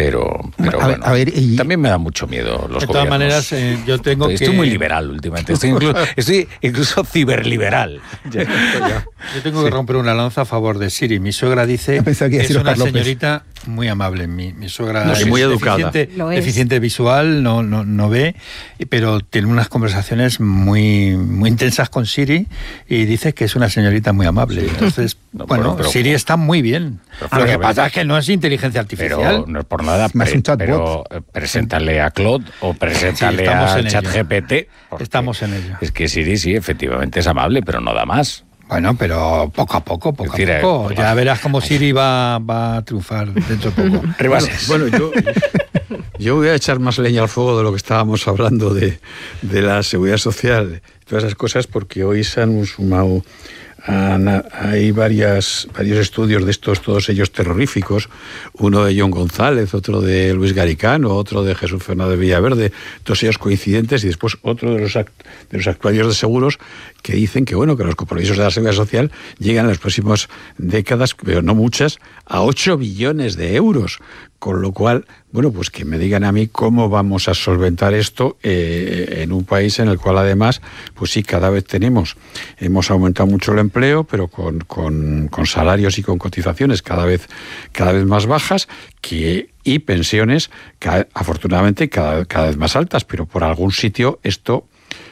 Pero bueno, a ver, también me da mucho miedo los gobiernos. De todas maneras, yo tengo estoy muy liberal últimamente, estoy incluso ciberliberal. Yo tengo que romper una lanza a favor de Siri. Mi suegra dice que es una señorita muy amable. Mi suegra es muy educada. Deficiente visual, no ve, pero tiene unas conversaciones muy intensas con Siri y dice que es una señorita muy amable. Entonces, pero Siri está muy bien. Lo que pasa es que no es inteligencia artificial. Pero no es por nada, pero preséntale a Claude o preséntale a ChatGPT. Estamos en ello. Es que Siri sí, efectivamente es amable, pero no da más. Bueno, pero poco a poco. Ya verás cómo Siri va a triunfar dentro de poco. Bueno, yo voy a echar más leña al fuego de lo que estábamos hablando de la seguridad social, todas esas cosas, porque hoy se han sumado. Hay varios estudios de estos, todos ellos terroríficos, uno de John González, otro de Luis Garicano, otro de Jesús Fernández Villaverde, todos ellos coincidentes, y después otro de los actuarios de seguros que dicen que que los compromisos de la seguridad social llegan en las próximas décadas, pero no muchas, a 8 billones de euros. Con lo cual, pues que me digan a mí cómo vamos a solventar esto en un país en el cual además, pues sí, cada vez hemos aumentado mucho el empleo, pero con salarios y con cotizaciones cada vez más bajas, y pensiones afortunadamente cada vez más altas, pero por algún sitio esto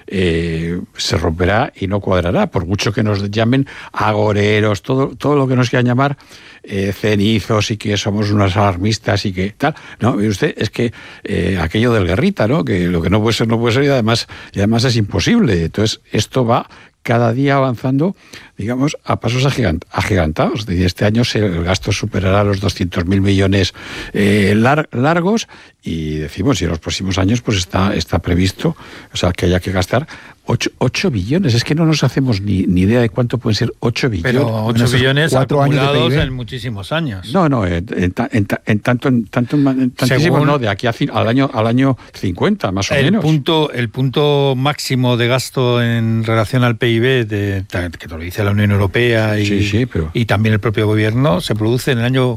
se romperá y no cuadrará, por mucho que nos llamen agoreros, todo lo que nos quieran llamar, cenizos, y que somos unos alarmistas y que tal. No, mire usted, es que aquello del guerrita, ¿no? Que lo que no puede ser y además es imposible. Entonces, esto va cada día avanzando, digamos, a pasos agigantados. Este año el gasto superará los 200.000 millones largos, y decimos, y en los próximos años pues está previsto, que haya que gastar 8 billones. Es que no nos hacemos ni idea de cuánto pueden ser 8 billones. Pero 8 billones acumulados en muchísimos años. No, tantísimos, no, de aquí al año 50, más o menos. El punto máximo de gasto en relación al PIB, que lo dice la Unión Europea y también el propio gobierno, se produce en el año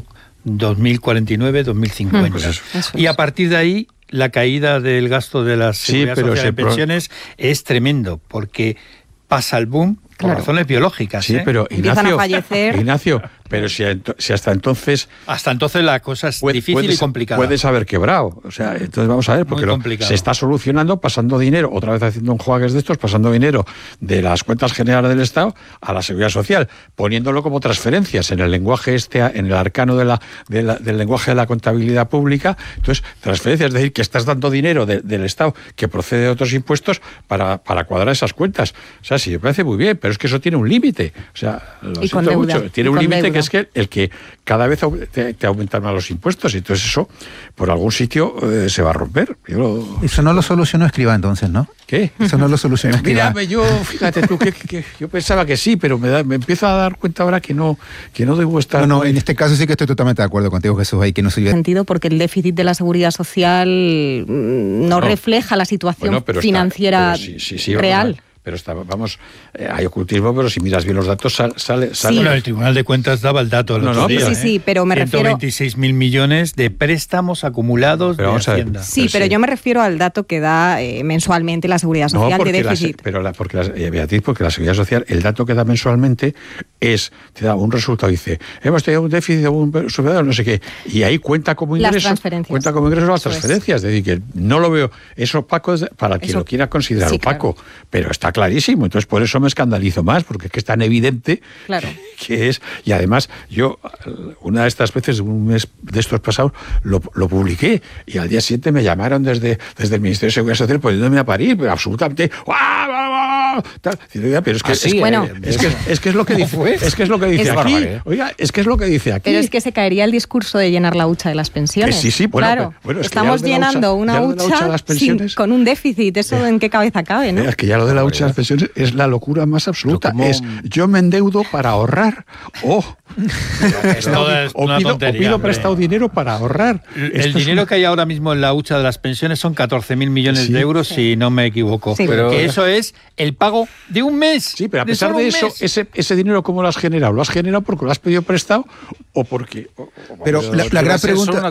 2049-2050. Pues y a partir de ahí, la caída del gasto de la seguridad social de pensiones es tremendo, porque pasa el boom por razones biológicas. Sí, pero empiezan a fallecer. Ignacio, pero si hasta entonces... Hasta entonces la cosa es difícil y complicada. Puedes haber quebrado. Entonces vamos a ver, porque se está solucionando pasando dinero, otra vez haciendo enjuagues de estos, pasando dinero de las cuentas generales del Estado a la Seguridad Social, poniéndolo como transferencias en el lenguaje en el arcano del lenguaje de la contabilidad pública. Entonces, transferencias, es decir, que estás dando dinero del Estado que procede de otros impuestos para cuadrar esas cuentas. Sí, me parece muy bien, pero es que eso tiene un límite. Lo siento mucho. Tiene un límite que es que el que cada vez te aumentan más los impuestos, y entonces eso por algún sitio se va a romper. Eso no lo solucionó Escrivá entonces, ¿no? ¿Qué? Eso no lo solucionó Escrivá. Mira, fíjate tú, que yo pensaba que sí, pero me empiezo a dar cuenta ahora que no debo estar... No, en este caso sí que estoy totalmente de acuerdo contigo, Jesús, ahí que no sirve. Sentido, porque el déficit de la seguridad social no refleja la situación financiera real. Pero hay ocultismo, pero si miras bien los datos sale. Sí. Bueno, el Tribunal de Cuentas daba el dato el otro día. Sí, pero me refiero... 126.000 millones de préstamos acumulados de Hacienda. Sí, pero yo me refiero al dato que da mensualmente la Seguridad Social de déficit. Beatriz, porque la Seguridad Social, el dato que da mensualmente te da un resultado, dice, hemos tenido un déficit de un superior, no sé qué, y ahí cuenta como ingresos las transferencias. Es decir, que no lo veo, es opaco para quien lo quiera considerar opaco, pero está clarísimo. Entonces, por eso me escandalizo más, porque es que es tan evidente que es. Y además, yo, una de estas veces, un mes de estos pasados, lo publiqué, y al día siguiente me llamaron desde el Ministerio de Seguridad Social poniéndome a parir, pero absolutamente. Tal. Pero es que es que es lo que dice. Es que es lo que dice aquí. Oiga, es que es lo que dice aquí. Pero es que se caería el discurso de llenar la hucha de las pensiones. Sí, bueno, estamos llenando una hucha con un déficit. ¿Eso en qué cabeza cabe, no? Es que ya lo de la hucha de las pensiones es la locura más absoluta. Yo me endeudo para ahorrar o pido prestado dinero para ahorrar. El dinero que hay ahora mismo en la hucha de las pensiones son 14.000 millones de euros, si no me equivoco. Sí. Pero que eso es el pago de un mes. Sí, pero a pesar de eso, ese dinero, ¿cómo lo has generado? ¿Lo has generado porque lo has pedido prestado o porque...? Pero la gran pregunta...